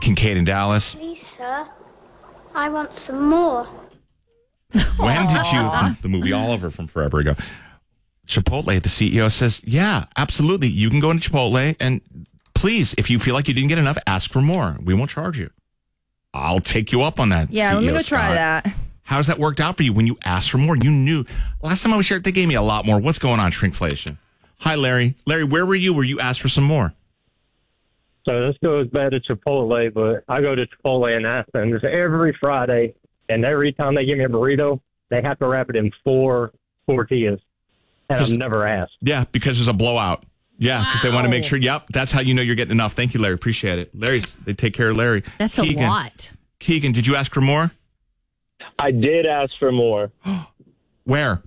Kincaid in Dallas. Please, sir. I want some more. When did you... The movie Oliver from forever ago. Chipotle, the CEO says, yeah, absolutely. You can go into Chipotle and please, if you feel like you didn't get enough, ask for more. We won't charge you. I'll take you up on that. Yeah, CEO let me go Scott. try that. How's that worked out for you when you asked for more? You knew. Last time I was here, they gave me a lot more. What's going on, shrinkflation? Hi, Larry. Larry, where were you? Where you asked for some more? So this goes back to Chipotle, but I go to Chipotle in Athens every Friday, and every time they give me a burrito, they have to wrap it in 4 tortillas, and I've never asked. Yeah, because there's a blowout. Yeah, because they want to make sure. Yep, that's how you know you're getting enough. Thank you, Larry. Appreciate it. They take care of Larry. That's a lot. Keegan, did you ask for more? I did ask for more. Where?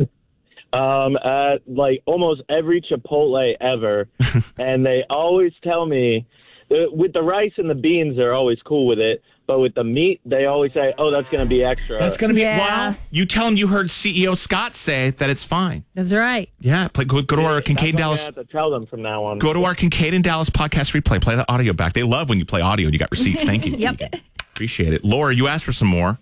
At like almost every Chipotle ever, and they always tell me with the rice and the beans, they're always cool with it. But with the meat, they always say, "Oh, that's going to be extra." That's going to be well. You tell them you heard CEO Scott say that it's fine. That's right. Yeah, go to our Kincaid and Dallas. I have to tell them from now on. Go to our Kincaid and Dallas podcast replay. Play the audio back. They love when you play audio. You got receipts. Thank you. Yep. Appreciate it. Laura, you asked for some more.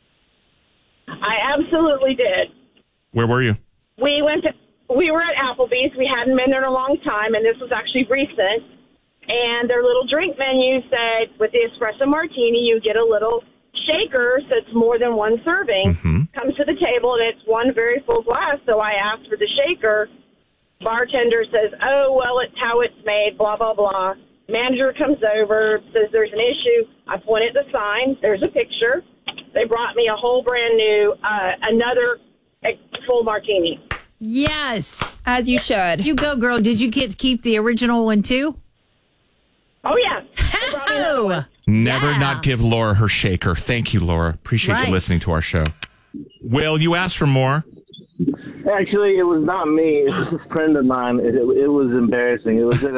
I absolutely did. Where were you? We were at Applebee's. We hadn't been there in a long time, and this was actually recent. And their little drink menu said, with the espresso martini, you get a little shaker, so it's more than one serving. Comes to the table, and it's one very full glass. So I asked for the shaker. Bartender says, "Oh, well, it's how it's made, blah, blah, blah." Manager comes over, says there's an issue. I point at the sign. There's a picture. They brought me a whole brand new, another full martini. Yes. As you should. You go, girl. Did you kids keep the original one, too? Oh, yeah. They brought me another one. Never not give Laura her shaker. Thank you, Laura. Appreciate you listening to our show. Will, you asked for more? Actually, it was not me. It was a friend of mine. It was embarrassing. It was at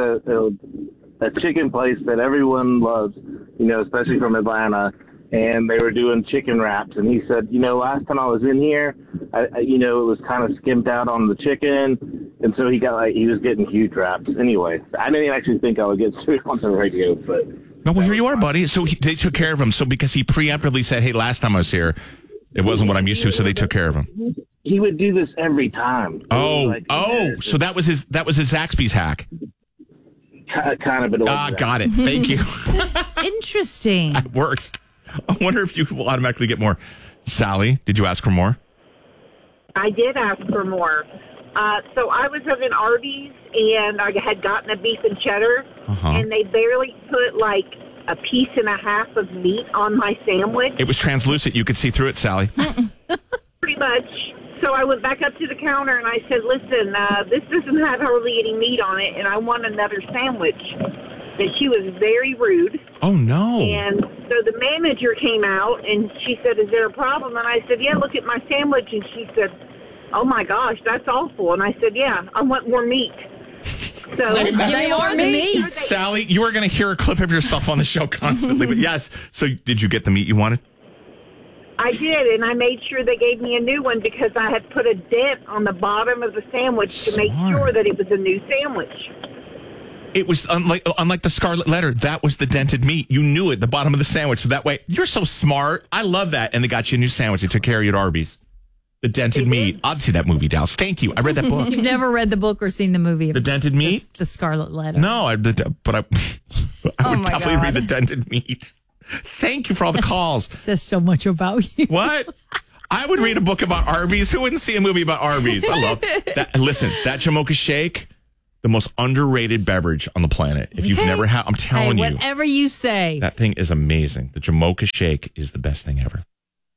a chicken place that everyone loves, especially from Atlanta. And they were doing chicken wraps. And he said, last time I was in here, it was kind of skimped out on the chicken. And so he was getting huge wraps. Anyway, I didn't actually think I would get sued on the radio, but. No, well, here you are, buddy. So they took care of him. So because he preemptively said, hey, last time I was here, it wasn't what I'm used to. So they took care of him. He would do this every time. So that was his Zaxby's hack. Kind of. Got it. Thank you. Interesting. That works. I wonder if you will automatically get more. Sally, did you ask for more? I did ask for more. So I was at an Arby's, and I had gotten a beef and cheddar, and they barely put like a piece and a half of meat on my sandwich. It was translucent. You could see through it, Sally. Pretty much. So I went back up to the counter, and I said, listen, this doesn't have hardly any meat on it, and I want another sandwich. And she was very rude. Oh, no. And so the manager came out, and she said, is there a problem? And I said, yeah, look at my sandwich. And she said, oh, my gosh, that's awful. And I said, yeah, I want more meat. So they are meat. Sally, you are going to hear a clip of yourself on the show constantly. But yes, so did you get the meat you wanted? I did, and I made sure they gave me a new one because I had put a dent on the bottom of the sandwich to make sure that it was a new sandwich. It was unlike the scarlet letter. That was the dented meat. You knew it, the bottom of the sandwich. So that way, you're so smart. I love that. And they got you a new sandwich. They took care of you at Arby's. The dented meat. I'd see that movie, Dallas. Thank you. I read that book. You've never read the book or seen the movie. The dented meat? The Scarlet Letter. No, I would definitely read the dented meat. Thank you for all the calls. Says so much about you. What? I would read a book about Arby's. Who wouldn't see a movie about Arby's? I love that. Listen, that Jamocha Shake, the most underrated beverage on the planet. If you've never had, I'm telling you. Whatever you say. That thing is amazing. The Jamocha Shake is the best thing ever.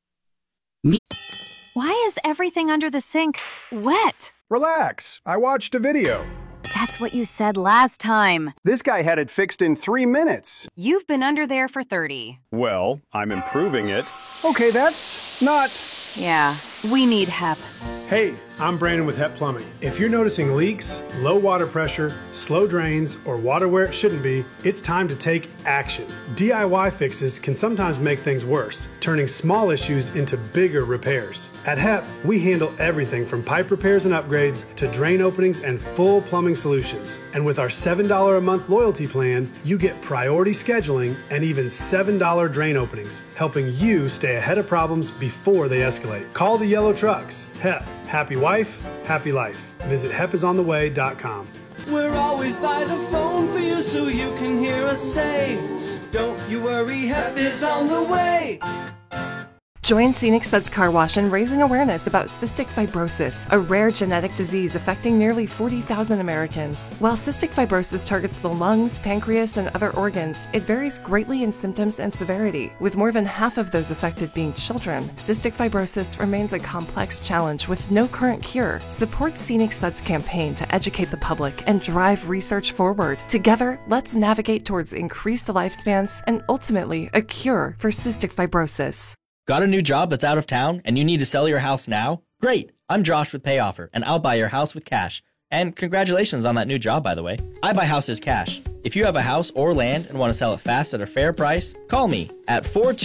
Why is everything under the sink wet? Relax. I watched a video. That's what you said last time. This guy had it fixed in 3 minutes. You've been under there for 30. Well, I'm improving it. Okay, that's not... Yeah, we need help. Hey, I'm Brandon with HEP Plumbing. If you're noticing leaks, low water pressure, slow drains, or water where it shouldn't be, it's time to take action. DIY fixes can sometimes make things worse, turning small issues into bigger repairs. At HEP, we handle everything from pipe repairs and upgrades to drain openings and full plumbing solutions. And with our $7 a month loyalty plan, you get priority scheduling and even $7 drain openings, helping you stay ahead of problems before they escalate. Call the yellow trucks. HEP. Happy wife, happy life. Visit hepisontheway.com. We're always by the phone for you so you can hear us say, don't you worry, HEP is on the way. Join Scenic Suds Car Wash in raising awareness about cystic fibrosis, a rare genetic disease affecting nearly 40,000 Americans. While cystic fibrosis targets the lungs, pancreas, and other organs, it varies greatly in symptoms and severity. With more than half of those affected being children, cystic fibrosis remains a complex challenge with no current cure. Support Scenic Suds' campaign to educate the public and drive research forward. Together, let's navigate towards increased lifespans and ultimately a cure for cystic fibrosis. Got a new job that's out of town and you need to sell your house now? Great! I'm Josh with PayOffer, and I'll buy your house with cash. And congratulations on that new job, by the way. I buy houses cash. If you have a house or land and want to sell it fast at a fair price, call me at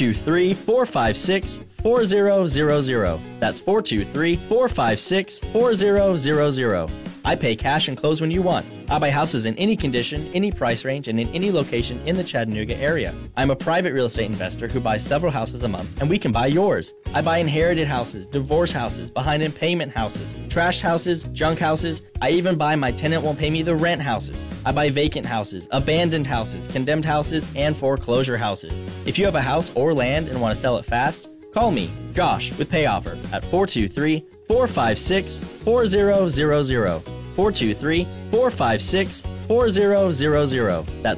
423-456-4000. That's 423-456-4000. I pay cash and close when you want. I buy houses in any condition, any price range, and in any location in the Chattanooga area. I'm a private real estate investor who buys several houses a month, and we can buy yours. I buy inherited houses, divorce houses, behind in payment houses, trashed houses, junk houses. I even buy my tenant won't pay me the rent houses. I buy vacant houses, abandoned houses, condemned houses, and foreclosure houses. If you have a house or land and want to sell it fast, call me, Josh, with PayOffer at 423-456-4000. 423-456-4000. That's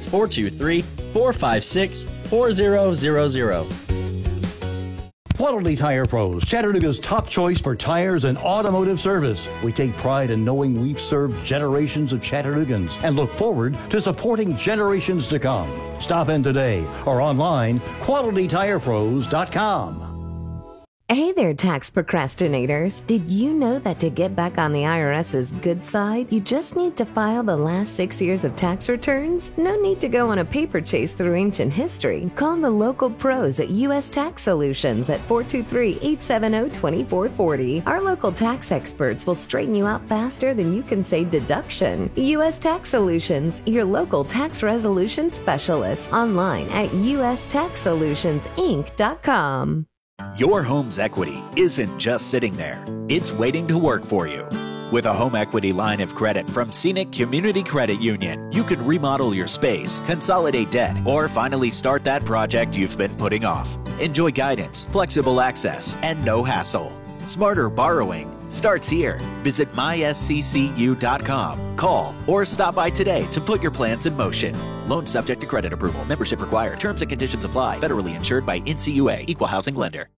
423-456-4000. Quality Tire Pros, Chattanooga's top choice for tires and automotive service. We take pride in knowing we've served generations of Chattanoogans and look forward to supporting generations to come. Stop in today or online, QualityTirePros.com. Hey there, tax procrastinators. Did you know that to get back on the IRS's good side, you just need to file the last 6 years of tax returns? No need to go on a paper chase through ancient history. Call the local pros at U.S. Tax Solutions at 423-870-2440. Our local tax experts will straighten you out faster than you can say deduction. U.S. Tax Solutions, your local tax resolution specialist. Online at USTaxSolutionsInc.com. Your home's equity isn't just sitting there. It's waiting to work for you. With a home equity line of credit from Scenic Community Credit Union, you can remodel your space, consolidate debt, or finally start that project you've been putting off. Enjoy guidance, flexible access, and no hassle. Smarter borrowing starts here. Visit mysccu.com. Call or stop by today to put your plans in motion. Loan subject to credit approval. Membership required. Terms and conditions apply. Federally insured by NCUA. Equal housing lender.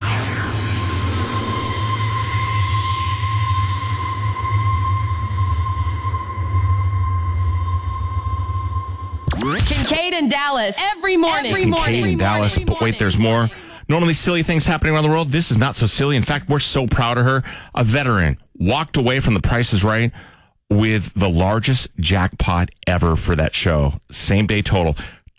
Kincaid in Dallas every morning. Kincaid in Dallas. But wait, there's more. Normally silly things happening around the world. This is not so silly. In fact, we're so proud of her. A veteran walked away from The Price is Right with the largest jackpot ever for that show. Same day total,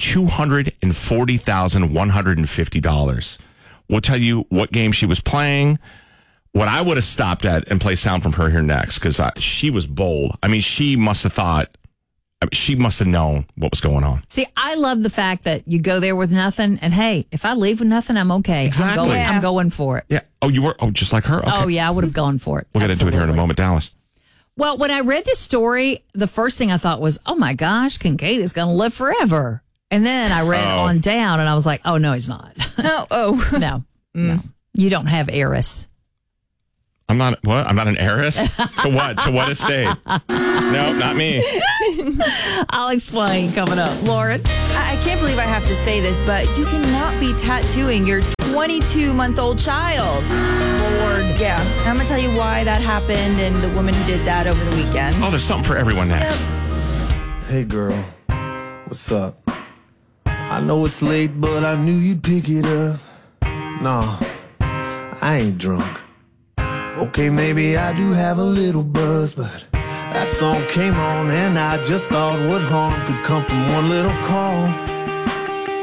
$240,150. We'll tell you what game she was playing, what I would have stopped at, and play sound from her here next, because she was bold. I mean, she must have known what was going on. See, I love the fact that you go there with nothing, and hey, if I leave with nothing, I'm okay. Exactly. I'm going for it. Yeah. Oh, you were? Oh, just like her? Okay. Oh, yeah, I would have gone for it. We'll get into it here in a moment, Dallas. Well, when I read this story, the first thing I thought was, oh my gosh, Kincaid is going to live forever. And then I read on down, and I was like, oh, no, he's not. No. You don't have heiress. I'm not an heiress? To what? To what estate? No, not me. I'll explain coming up. Lauren? I can't believe I have to say this, but you cannot be tattooing your 22-month-old child. Lord. Yeah. I'm going to tell you why that happened and the woman who did that over the weekend. Oh, there's something for everyone next. Yep. Hey, girl. What's up? I know it's late, but I knew you'd pick it up. Nah, I ain't drunk. Okay, maybe I do have a little buzz, but that song came on and I just thought what harm could come from one little call.